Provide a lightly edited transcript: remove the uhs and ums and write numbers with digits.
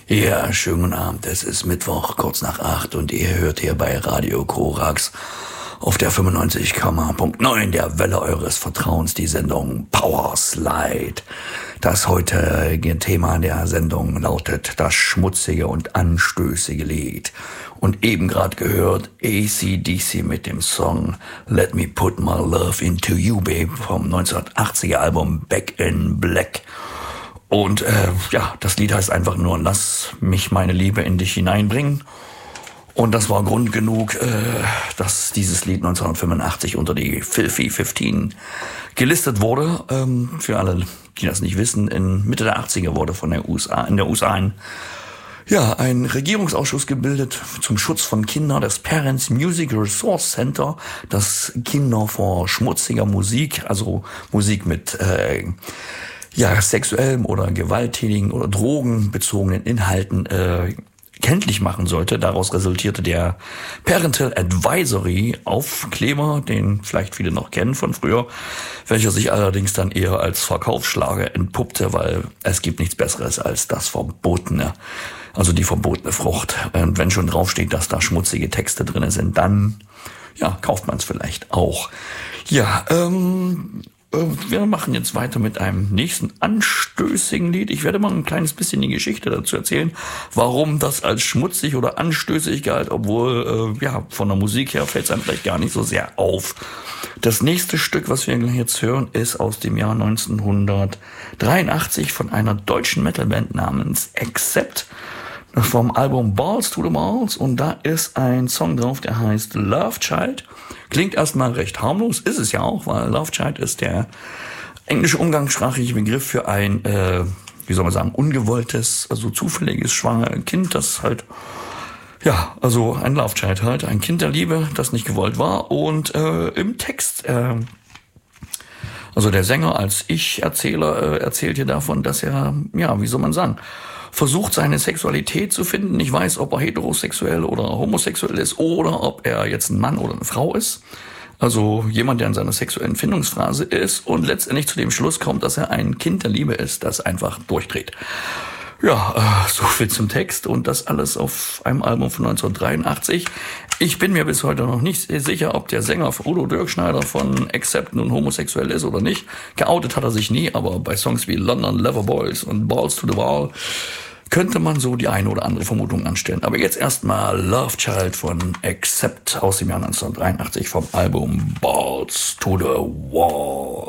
Ja, schönen guten Abend. Es ist Mittwoch, kurz nach 8 und ihr hört hier bei Radio Korax auf der 95,9 der Welle eures Vertrauens die Sendung Power Slide. Das heutige Thema der Sendung lautet das schmutzige und anstößige Lied. Und eben gerade gehört AC/DC mit dem Song Let Me Put My Love Into You, Babe vom 1980er Album Back in Black. Und das Lied heißt einfach nur Lass mich meine Liebe in dich hineinbringen. Und das war Grund genug, dass dieses Lied 1985 unter die Filthy 15 gelistet wurde. Für alle, die das nicht wissen, in Mitte der 80er wurde in der USA ein Regierungsausschuss gebildet zum Schutz von Kindern, das Parents Music Resource Center, das Kinder vor schmutziger Musik, also Musik mit sexuellem oder gewalttätigen oder drogenbezogenen Inhalten kenntlich machen sollte. Daraus resultierte der Parental Advisory Aufkleber, den vielleicht viele noch kennen von früher, welcher sich allerdings dann eher als Verkaufsschlager entpuppte, weil es gibt nichts Besseres als das Verbotene, also die verbotene Frucht. Und wenn schon draufsteht, dass da schmutzige Texte drin sind, dann kauft man es vielleicht auch. Wir machen jetzt weiter mit einem nächsten anstößigen Lied. Ich werde mal ein kleines bisschen die Geschichte dazu erzählen, warum das als schmutzig oder anstößig galt, obwohl von der Musik her fällt es einem vielleicht gar nicht so sehr auf. Das nächste Stück, was wir jetzt hören, ist aus dem Jahr 1983 von einer deutschen Metalband namens Accept vom Album Balls to the Balls, und da ist ein Song drauf, der heißt Love Child. Klingt erstmal recht harmlos, ist es ja auch, weil Love Child ist der englische umgangssprachliche Begriff für ein, ungewolltes, also zufälliges schwangere Kind, das halt, ein Love Child halt, ein Kind der Liebe, das nicht gewollt war. Und im Text, der Sänger als Ich-Erzähler erzählt hier davon, dass er, versucht, seine Sexualität zu finden. Ich weiß, ob er heterosexuell oder homosexuell ist oder ob er jetzt ein Mann oder eine Frau ist. Also jemand, der in seiner sexuellen Findungsphase ist und letztendlich zu dem Schluss kommt, dass er ein Kind der Liebe ist, das einfach durchdreht. So viel zum Text, und das alles auf einem Album von 1983. Ich bin mir bis heute noch nicht sicher, ob der Sänger Udo Dirkschneider von Accept nun homosexuell ist oder nicht. Geoutet hat er sich nie, aber bei Songs wie London Loverboys und Balls to the Wall könnte man so die eine oder andere Vermutung anstellen. Aber jetzt erstmal Love Child von Accept aus dem Jahr 1983 vom Album Balls to the Wall.